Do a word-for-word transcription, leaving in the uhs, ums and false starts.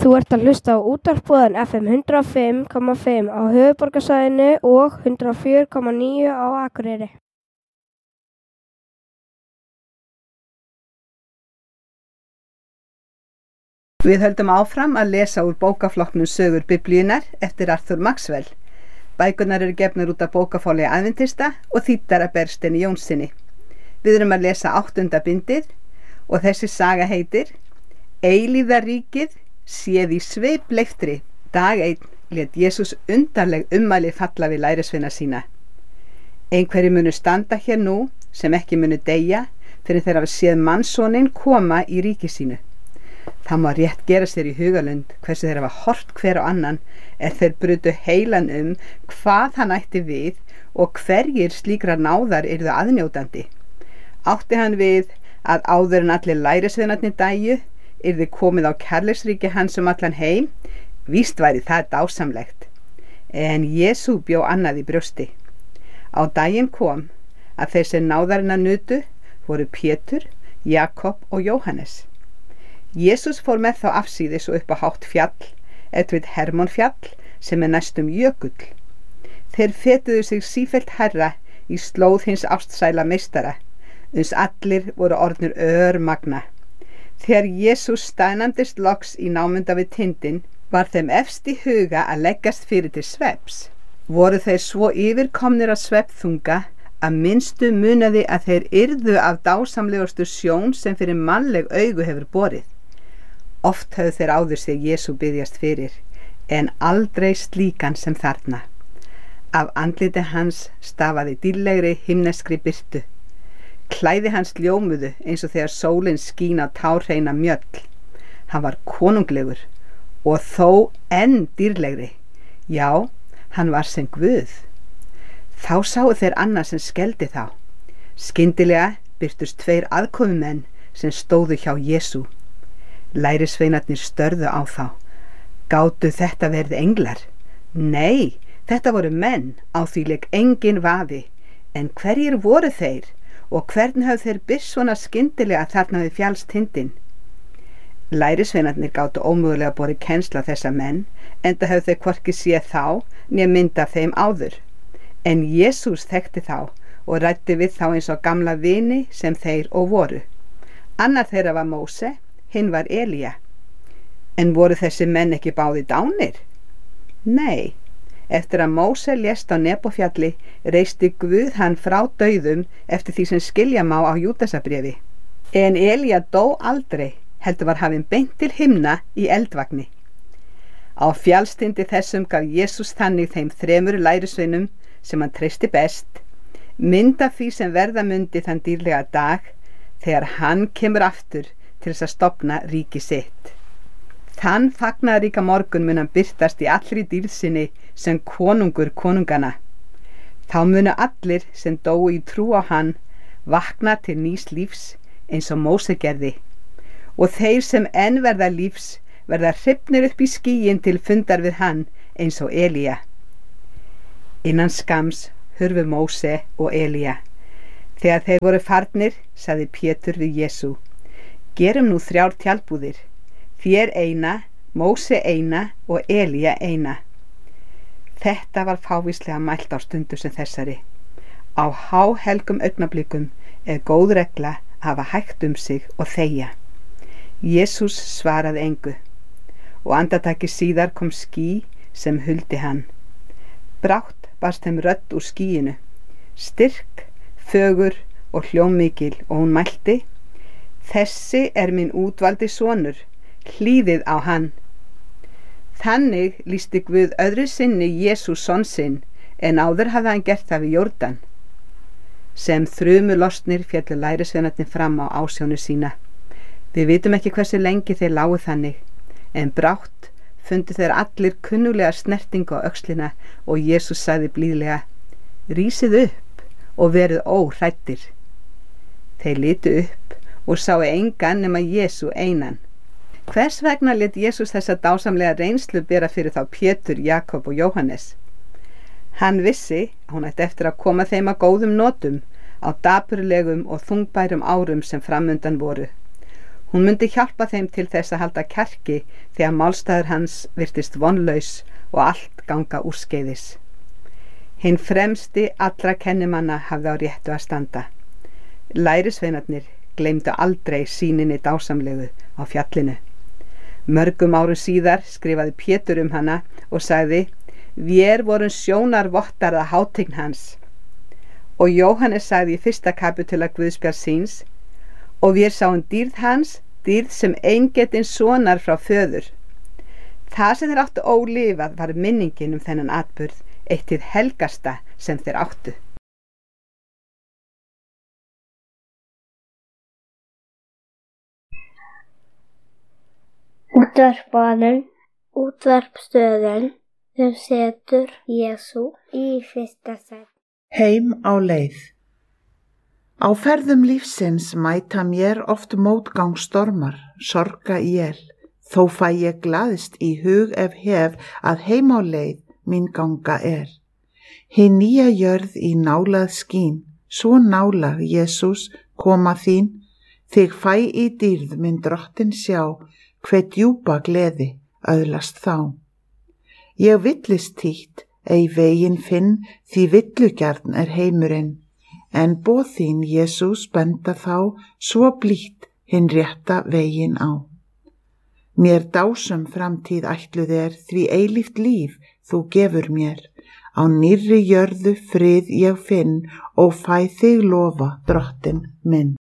Þú ert að hlusta á útvarpsboðan F M hundrað og fimm komma fimm á höfuðborgarsvæðinu og hundrað og fjögur komma níu á Akureyri. Við höldum áfram að lesa úr bókaflokknum Sögur Biblíunnar eftir Arthur Maxwell. Bækurnar eru gefnar út af bókafáli Aðventista og þýddar af Bergsteini Jónssyni. Við erum að lesa áttunda bindið og þessi saga heitir Eilífðarríkið séð í sveipleiftri. Dag einn lét Jesús undarleg ummæli falla við lærisveina sína. Einhverjir munu standa hér nú sem ekki munu deyja fyrir þeir hafa séð mannssoninn koma í ríki sínu. Það má rétt gera sér í hugalund hversu þeir hafa hort hver á annan er þeir brutu heilan um hvað hann ætti við og hverjir slíkrar náðar yrðu aðnjótandi. Átti hann við að áður en allir lærisveinarnir dæju yrði komið á kærleiksríki hans um allan heim? Víst væri það dásamlegt. En Jesú bjó annað í brjósti. Á daginn kom að þeir sem náðarinnar nutu voru Pétur, Jakob og Jóhannes. Jesús fór með þá afsíðis og upp á hátt fjall, eitthvað Hermonfjall sem er næstum jökull. Þeir fetuðu sig sífellt hærra í slóð hins ástsæla meistara, uns allir voru orðnir örmagna. Þegar Jesús staðnæmdist loks í námunda við tindinn, var þeim efst í huga að leggjast fyrir til svefns. Voru þeir svo yfirkomnir af svefnþunga að minnstu munaði að þeir yrðu af dásamlegustu sjón sem fyrir mannleg augu hefur borið. Oft höfðu þeir áður sig Jesú biðjast fyrir, en aldrei slíkan sem þarna. Af andliti hans stafaði dýrlegri himneskri birtu. Klæði hans ljómuðu eins og þegar sólin skín á tárhreina mjöll. Hann var konunglegur og þó enn dýrlegri. Já, hann var sem Guð. Þá sáu þeir annað sem skeldi þá. Skyndilega birtust tveir aðkomumenn sem stóðu hjá Jesú. Lærisveinarnir störðu á þá. Gátu þetta verið englar? Nei, þetta voru menn, á því lék engin vafi. En hverjir voru þeir? Og hvern höfðu þeir byrt svona skyndilega þarna við fjallstindinn? Lærisveinarnir gátu ómögulega borið kennsl á þessa menn, enda höfðu þeir hvorki séð þá né mynd af þeim áður. En Jesús þekkti þá og ræddi við þá eins og gamla vini sem þeir og voru. Annar þeirra var Móse, hinn var Elía. En voru þessi menn ekki báði dánir? Nei. Eftir að Móse lést á Nebófjalli reisti Guð hann frá dauðum eftir því sem skilja má á Júdasarbréfi. En Elía dó aldrei, heldur var hafinn beint til himna í eldvagni. Á fjallstindi þessum gaf Jesús þannig þeim þremur lærisveinum sem hann treysti best, mynd af því sem verða mundi þann dýrlega dag þegar hann kemur aftur til þess að stofna ríki sitt. Þann fagnaðaríka morgun mun hann birtast í allri dýrð sinni sem konungur konungana. Þá munu allir sem dóu í trú á hann vakna til nýs lífs eins og Móse gerði, og þeir sem enn verða lífs verða hrifnir upp í skýin til fundar við hann eins og Elía. Innan skams hurfu Móse og Elía. Þegar þeir voru farnir, sagði Pétur við Jesú: Gerum nú þrjár tjaldbúðir, þér eina, Móse eina og Elía eina. Þetta var fávíslega mælt á stundu sem þessari. Á háhelgum augnablikum er góð regla að hafa hægt um sig og þegja. Jesús svaraði engu, og andartaki síðar kom ský sem huldi hann. Brátt barst þeim rödd úr skýinu, styrk, fögur og hljómmikil, og hún mælti: Þessi er minn útvaldi sonur, hlýðið á hann. Þannig lýsti Guð öðru sinni Jesú son sinn, en áður hafði hann gert það við Jórdan. Sem þrumu lostnir féllu lærisveinarnir fram á ásjónu sína. Við vitum ekki hversu lengi þeir lágu þannig, en brátt fundu þeir allir kunnulega snertingu á öxlina og Jesús sagði blíðlega: Rísið upp og verið óhræddir. Þeir litu upp og sáu engan nema Jesú einan. Hvers vegna lét Jesús þessa dásamlega reynslu bera fyrir þá Pétur, Jakob og Jóhannes? Hann vissi að hún ætti eftir að koma þeim að góðum notum á dapurlegum og þungbærum árum sem framundan voru. Hún myndi hjálpa þeim til þess að halda kjarki þegar málstæður hans virtist vonlaus og allt ganga úrskeiðis. Hinn fremsti allra kennimanna hafði á réttu að standa. Lærisveinarnir gleymdu aldrei sýninni dásamlegu á fjallinu. Mörgum árum síðar skrifaði Pétur um hana og sagði: Vér vorum sjónarvottar að hátign hans. Og Jóhannes sagði í fyrsta kapítula Guðspjalls síns: Og vér sáum dýrð hans, dýrð sem eingetinn sonar frá föður. Það sem þeir áttu ólifað var minningin um þennan atburð, eitt hið helgasta sem þeir áttu. Útvarpaðan, útvarpstöðin sem setur Jesú í fyrsta sæti. Heim á leið. Á ferðum lífsins mæta mér oft mótgangsstormar, sorga él, þó fæ ég glaðst í hug ef hef að heim á leið mín ganga er. Hin nýja jörð í nálað skín, svo nálag, Jesús, koma þín, þig fæ í dýrð minn drottin sjá, hve djúpa gleði öðlast þá. Ég villist títt, ei veginn finn, því villugjarn er heimurinn, en boð þín, Jesús, benda þá, svo blítt hinn rétta veginn á. Mér dásum framtíð ætluð er, því eilíft líf þú gefur mér, á nýrri jörðu frið ég finn, og fæ þig lofa, drottin minn.